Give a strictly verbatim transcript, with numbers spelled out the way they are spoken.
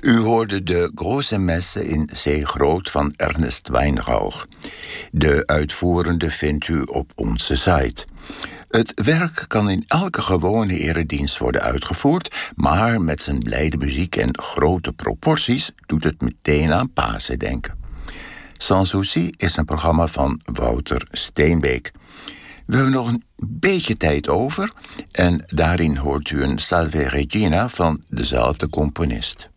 U hoorde de Große Messe in C groot van Ernest Weinrauch. De uitvoerende vindt u op onze site. Het werk kan in elke gewone eredienst worden uitgevoerd, maar met zijn blijde muziek en grote proporties doet het meteen aan Pasen denken. Sans Souci is een programma van Wouter Steenbeek. We hebben nog een beetje tijd over en daarin hoort u een Salve Regina van dezelfde componist.